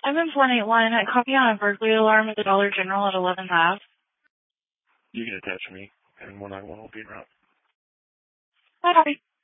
I'm in 181. Copy on a burglary alarm at the Dollar General at 11th Ave. You can attach me, and 191 will be around. Bye.